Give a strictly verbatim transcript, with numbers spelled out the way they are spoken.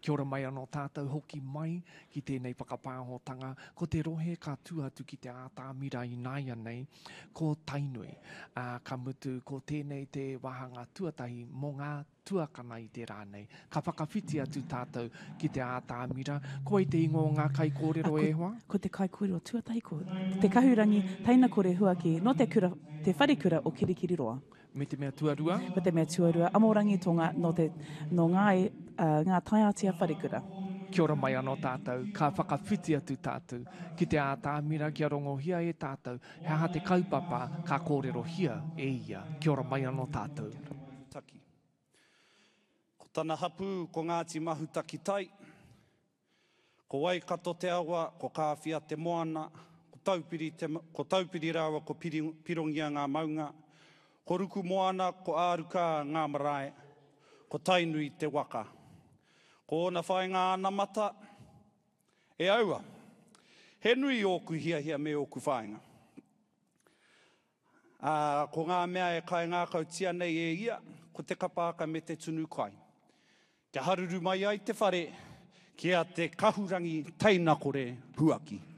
Kia ora mai anō tātou hoki mai ki tēnei whakapāhotanga, ko te rohe ka tuatu ki te ātāmira i nāia nei, ko tainui. Uh, ka mutu ko tēnei te wahanga tuatahi mō ngā tuakana i te rānei. Ka whakawhiti atu tātou ki te ātāmira. Ko i te ingo ngā kai kōrero e hoa? Ko te kai kōrero tuatahi ko. Te kahurangi, taina kore huaki, no te kura, te wharikura o Kirikiriroa. Me te mea tuarua? Me te mea tuarua. Amorangi tonga no, te, no ngā, uh, ngā taiatia wharikura. Kia ora mai anō tātou, ka whakawhiti atu tātou ki te ātāmira, kia rongohia e tātou, he aha te kaupapa ka kōrero hia e ia. Kia ora mai anō tātou. Taki. Ko tana hapu, ko Ngāti Mahutaki tai, ko Waikato te awa, ko Kāwhia te moana, ko taupiri, te, ko taupiri rawa, ko piri, pirongia ngā maunga, ko ruku moana, ko āruka ngā marae, ko tainui te waka. Ko ona whai ngā anamata, e aua, he nui oku hia hia me oku whainga. Uh, ko ngā mea e kai ngā kautia nei e ia, ko te kapāka me te tunu kai. Kia haruru mai ai te whare, kia te kahurangi teina kore huaki.